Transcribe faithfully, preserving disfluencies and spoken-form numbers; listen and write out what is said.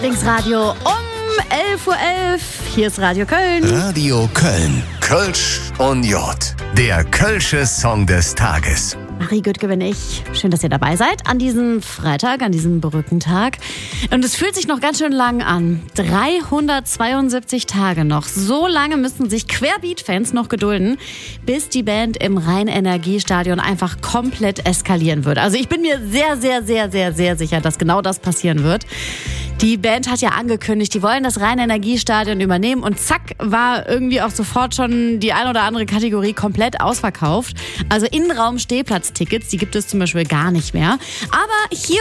Linksradio um elf Uhr elf. Hier ist Radio Köln. Radio Köln. Kölsch und Jod. Der Kölsche Song des Tages. Marie Güttke bin ich. Schön, dass ihr dabei seid an diesem Freitag, an diesem Brückentag. Und es fühlt sich noch ganz schön lang an. dreihundertzweiundsiebzig Tage noch. So lange müssen sich Querbeat-Fans noch gedulden, bis die Band im Rhein-Energie-Stadion einfach komplett eskalieren wird. Also ich bin mir sehr, sehr, sehr, sehr, sehr sicher, dass genau das passieren wird. Die Band hat ja angekündigt, die wollen das Rhein-Energie-Stadion übernehmen und zack, war irgendwie auch sofort schon die ein oder andere Kategorie komplett ausverkauft. Also Innenraum-Stehplatztickets, die gibt es zum Beispiel gar nicht mehr. Aber hier